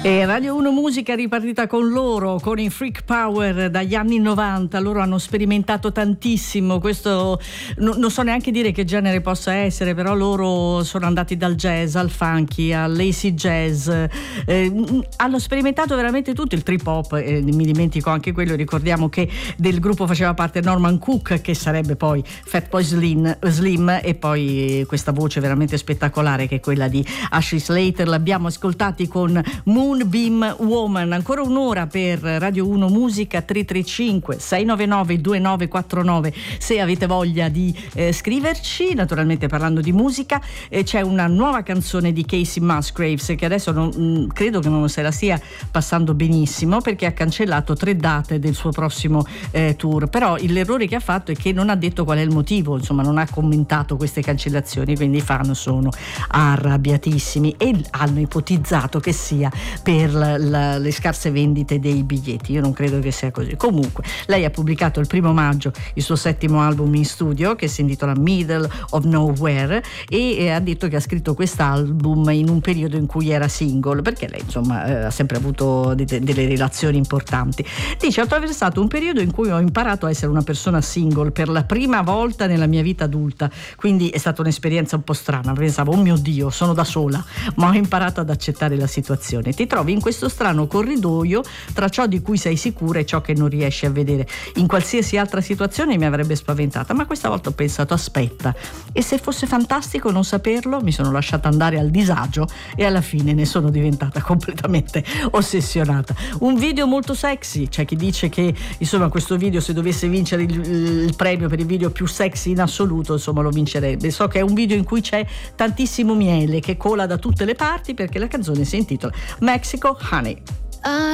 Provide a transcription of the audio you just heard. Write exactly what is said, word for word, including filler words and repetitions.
E Radio uno Musica è ripartita con loro, con i Freak Power dagli anni novanta. Loro hanno sperimentato tantissimo, questo no, non so neanche dire che genere possa essere, però loro sono andati dal jazz al funky all'acid jazz, eh, hanno sperimentato veramente tutto, il trip hop, eh, mi dimentico anche quello. Ricordiamo che del gruppo faceva parte Norman Cook, che sarebbe poi Fatboy Slim, Slim, e poi questa voce veramente spettacolare che è quella di Ashley Slater. L'abbiamo ascoltati con Moonbeam Woman. Ancora un'ora per Radio uno Musica. Tre tre cinque sei nove nove due nove quattro nove se avete voglia di eh, scriverci. Naturalmente parlando di musica, eh, c'è una nuova canzone di Casey Musgraves che adesso non, mh, credo che non se la stia passando benissimo, perché ha cancellato tre date del suo prossimo eh, tour. Però l'errore che ha fatto è che non ha detto qual è il motivo, insomma non ha commentato queste cancellazioni, quindi i fan sono arrabbiatissimi e hanno ipotizzato che sia per la, la, le scarse vendite dei biglietti. Io non credo che sia così. Comunque lei ha pubblicato il primo maggio il suo settimo album in studio, che si intitola Middle of Nowhere, e eh, ha detto che ha scritto quest'album in un periodo in cui era single, perché lei insomma eh, ha sempre avuto de- de- delle relazioni importanti. Dice: ho attraversato un periodo in cui ho imparato a essere una persona single per la prima volta nella mia vita adulta, quindi è stata un'esperienza un po' strana. Pensavo, oh mio Dio, sono da sola, ma ho imparato ad accettare la situazione. Ti trovi in questo strano corridoio tra ciò di cui sei sicura e ciò che non riesci a vedere. In qualsiasi altra situazione mi avrebbe spaventata, ma questa volta ho pensato: aspetta, e se fosse fantastico non saperlo? Mi sono lasciata andare al disagio e alla fine ne sono diventata completamente ossessionata. Un video molto sexy, c'è chi dice che insomma questo video, se dovesse vincere il, il premio per il video più sexy in assoluto, insomma lo vincerebbe. So che è un video in cui c'è tantissimo miele che cola da tutte le parti, perché la canzone si intitola Mexico Honey.